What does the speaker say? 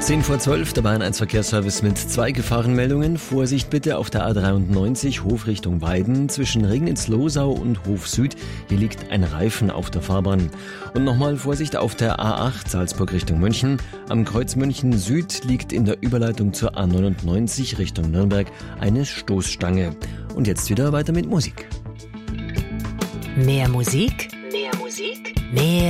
10:12, der Bayern 1 Verkehrsservice mit 2 Gefahrenmeldungen. Vorsicht bitte auf der A93, Hof Richtung Weiden, zwischen Regnitz-Losau und Hof Süd. Hier liegt ein Reifen auf der Fahrbahn. Und nochmal Vorsicht auf der A8, Salzburg Richtung München. Am Kreuz München Süd liegt in der Überleitung zur A99 Richtung Nürnberg eine Stoßstange. Und jetzt wieder weiter mit Musik. Mehr Musik? Mehr Musik? Mehr